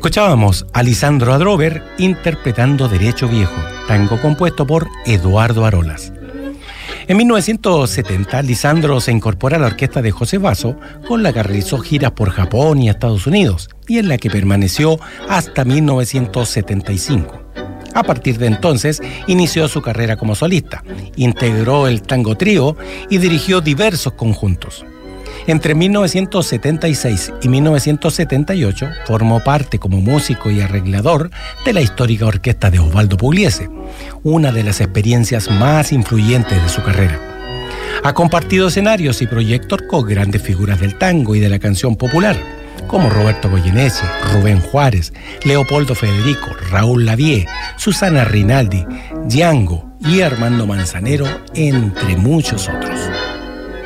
Escuchábamos a Lisandro Adrover interpretando Derecho Viejo, tango compuesto por Eduardo Arolas. En 1970, Lisandro se incorpora a la orquesta de José Basso, con la que realizó giras por Japón y Estados Unidos, y en la que permaneció hasta 1975. A partir de entonces, inició su carrera como solista, integró el Tango Trío y dirigió diversos conjuntos. Entre 1976 y 1978 formó parte como músico y arreglador de la histórica orquesta de Osvaldo Pugliese, una de las experiencias más influyentes de su carrera. Ha compartido escenarios y proyectos con grandes figuras del tango y de la canción popular, como Roberto Goyeneche, Rubén Juárez, Leopoldo Federico, Raúl Lavie, Susana Rinaldi, Django y Armando Manzanero, entre muchos otros.